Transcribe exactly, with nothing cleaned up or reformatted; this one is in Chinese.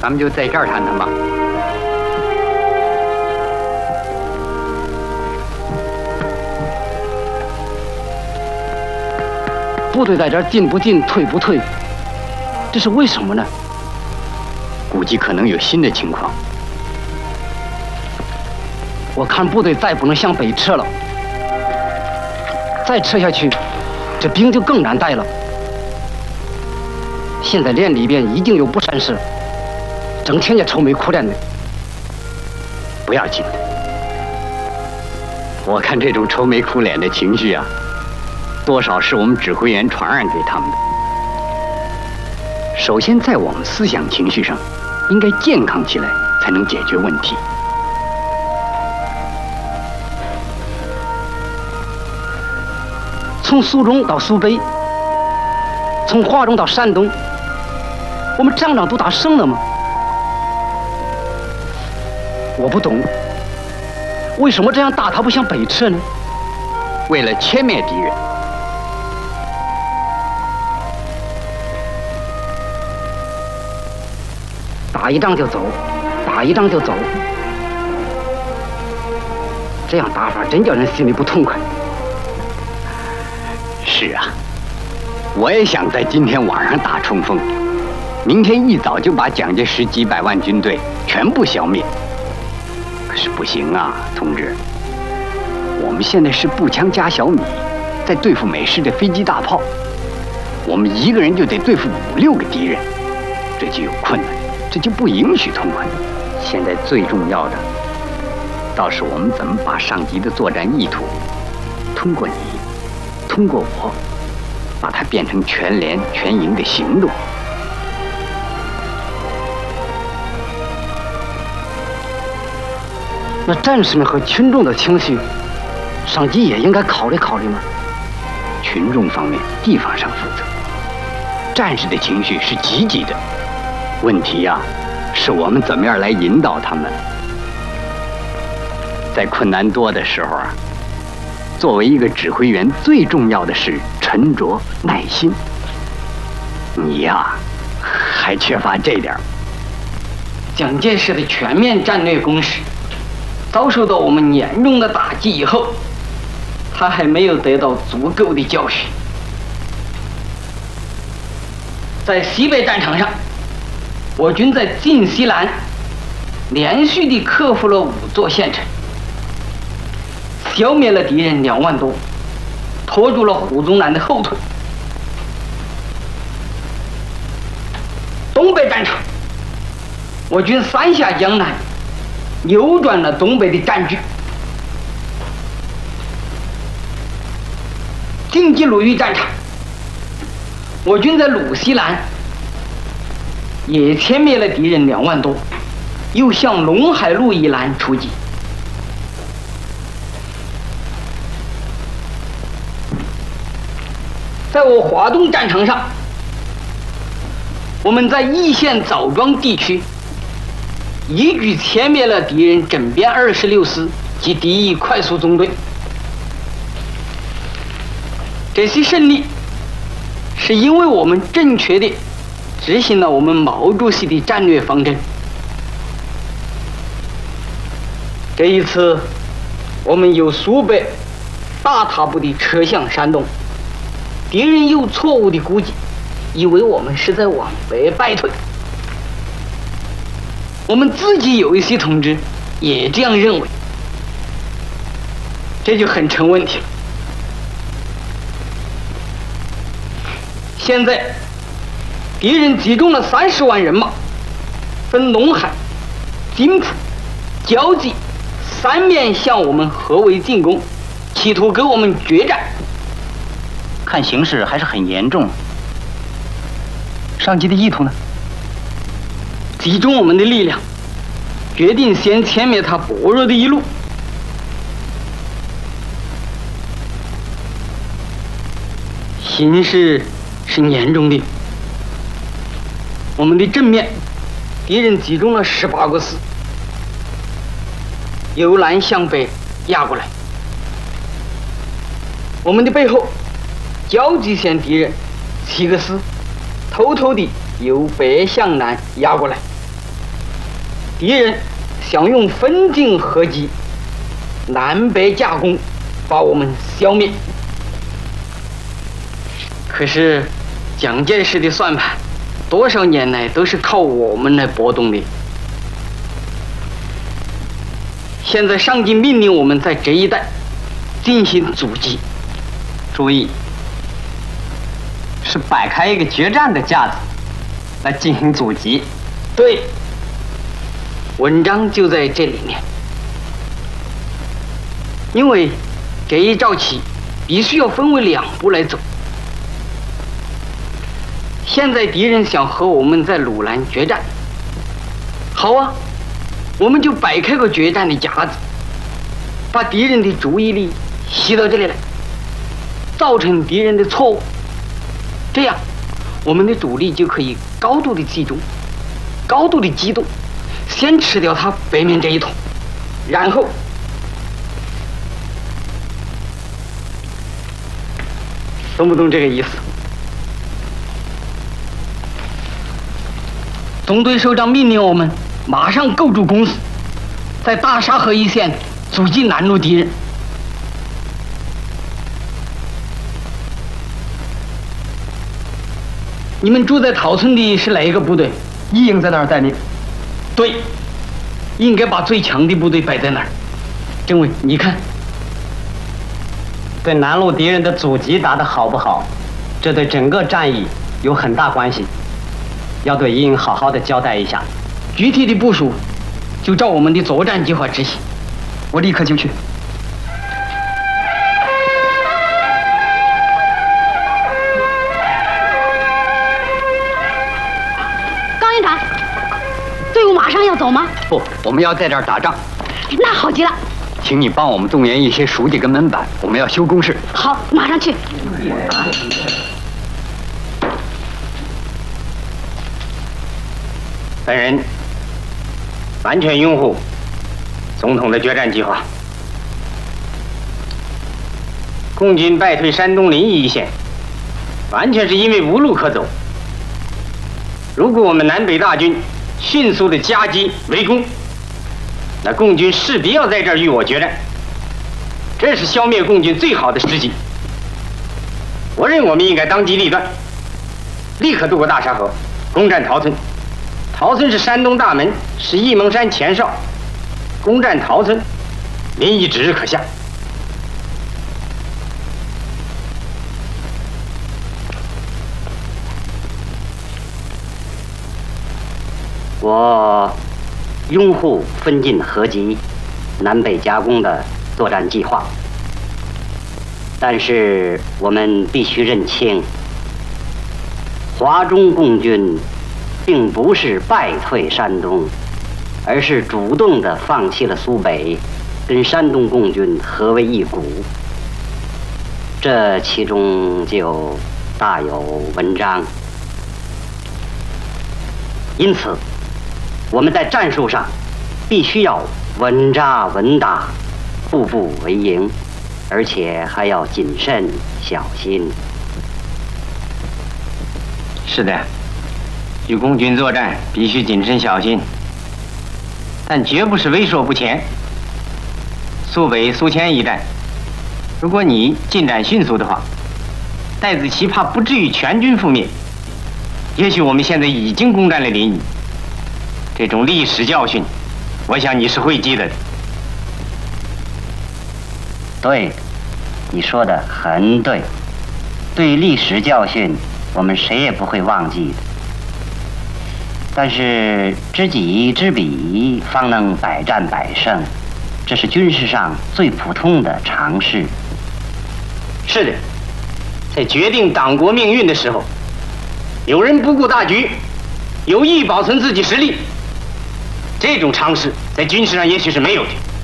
咱们就在这儿谈谈吧。 部队在这儿进不进，退不退，这是为什么呢？ 估计可能有新的情况。 我看部队再不能向北撤了，再撤下去，这兵就更难带了。现在连里边已经有不善事，整天也愁眉苦脸的。 不要紧，我看这种愁眉苦脸的情绪啊，多少是我们指挥员传染给他们的。首先，在我们思想情绪上，应该健康起来，才能解决问题。 从苏中到苏北，从华中到山东，我们仗仗都打胜了吗？我不懂，为什么这样打他不向北撤呢？ 为了歼灭敌人。 打一仗就走，打一仗就走，这样打法真叫人心里不痛快。 是啊，我也想在今天晚上打冲锋，明天一早就把蒋介石几百万军队全部消灭。可是不行啊，同志，我们现在是步枪加小米，在对付美式的飞机大炮，我们一个人就得对付五六个敌人，这就有困难，这就不允许痛快。现在最重要的，倒是我们怎么把上级的作战意图，通过你，通过我，把它变成全连全营的行动。 那战士们和群众的情绪，上级也应该考虑考虑吗？ 群众方面，地方上负责；战士的情绪是积极的。问题呀、啊，是我们怎么样来引导他们。在困难多的时候啊，作为一个指挥员，最重要的是沉着耐心。你呀，还缺乏这点。 蒋介石的全面战略攻势遭受到我们严重的打击以后，他还没有得到足够的教训。在西北战场上，我军在晋西南连续地克服了五座县城，消灭了敌人两万多，拖住了胡宗南的后腿。东北战场，我军三下江南，扭转了东北的战局。晋冀鲁豫战场，我军在鲁西南也歼灭了敌人两万多，又向陇海路以南出击。在我华东战场上，我们在易县枣庄地区一举歼灭了敌人整编二十六师及敌意快速中队。这些胜利是因为我们正确地执行了我们毛主席的战略方针。这一次，我们由苏北大踏步地撤向山东，敌人又错误地估计，以为我们是在往北败退。我们自己有一些同志也这样认为，这就很成问题了。现在，敌人集中了三十万人马，分陇海、津浦、胶济三面向我们合围进攻，企图跟我们决战。 看形势还是很严重。上级的意图呢？ 集中我们的力量，决定先歼灭他薄弱的一路。形势是严重的，我们的正面，敌人集中了十八个师，由南向北压过来。我们的背后，胶济县敌人七个师，偷偷地由北向南压过来。 敌人想用分进合击、南北夹攻，把我们消灭。可是蒋介石的算盘，多少年来都是靠我们来拨动的。现在上级命令我们在这一带进行阻击， 注意，是摆开一个决战的架子来进行阻击。 对，文章就在这里面。因为这一招棋必须要分为两步来走。现在敌人想和我们在鲁兰决战，好啊，我们就摆开个决战的架子，把敌人的注意力吸到这里来，造成敌人的错误，这样我们的主力就可以高度的集中，高度的机动，先吃掉他北面这一桶，然后懂不懂这个意思？总队首长命令我们马上构筑工事，在大沙河一线阻击南路敌人。你们住在桃村的是哪一个部队？ 一营在那儿待命。 对，应该把最强的部队摆在那儿。政委，你看， 对南路敌人的阻击打得好不好，这对整个战役有很大关系，要对一营好好的交代一下。 具体的部署就照我们的作战计划执行。 我立刻就去。 高营长，队伍马上要走吗？ 不，我们要在这儿打仗。 那好极了。 请你帮我们动员一些书记跟门板，我们要修工事。 好，马上去。 本人完全拥护总统的决战计划。共军败退山东临沂一线，完全是因为无路可走。如果我们南北大军迅速的夹击围攻，那共军势必要在这儿与我决战，这是消灭共军最好的时机。我认为我们应该当机立断，立刻渡过大沙河，攻占桃村。桃村是山东大门，是沂蒙山前哨，攻占桃村，临沂指日可下。 我拥护分进合击、南北夹攻的作战计划，但是我们必须认清，华中共军并不是败退山东，而是主动地放弃了苏北，跟山东共军合为一股。这其中就大有文章。因此，我们在战术上必须要稳扎稳打，步步为营，而且还要谨慎小心。 是的，与共军作战必须谨慎小心，但绝不是畏缩不前。苏北苏黔一战，如果你进展迅速的话，戴子奇怕不至于全军覆灭。也许我们现在已经攻占了临沂，这种历史教训，我想你是会记得的。 对，你说的很对。对历史教训，我们谁也不会忘记的。但是知己知彼，方能百战百胜，这是军事上最普通的常识。 是的，在决定党国命运的时候，有人不顾大局，有意保存自己实力，这种常识在军事上也许是没有的。